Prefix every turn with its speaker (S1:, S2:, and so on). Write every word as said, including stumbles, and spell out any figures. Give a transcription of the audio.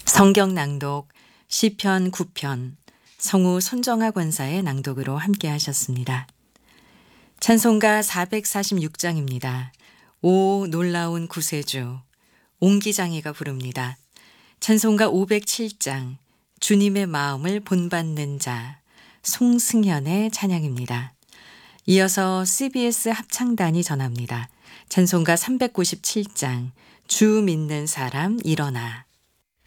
S1: 성경 낭독 시편 구 편 성우 손정아 권사의 낭독으로 함께 하셨습니다. 찬송가 사백사십육 장입니다. 오 놀라운 구세주 옹기장이가 부릅니다. 찬송가 오백칠 장 주님의 마음을 본받는 자 송승현의 찬양입니다. 이어서 씨비에스 합창단이 전합니다. 찬송가 삼백구십칠 장 주 믿는 사람 일어나.